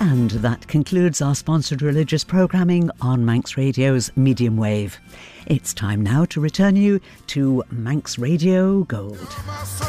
And that concludes our sponsored religious programming on Manx Radio's medium wave. It's time now to return you to Manx Radio Gold.